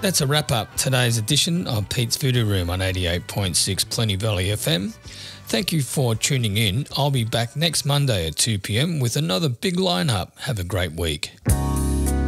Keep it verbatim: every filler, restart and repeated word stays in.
That's a wrap up today's edition of Pete's Voodoo Room on eighty-eight point six Plenty Valley F M. Thank you for tuning in. I'll be back next Monday at two p m with another big lineup. Have a great week.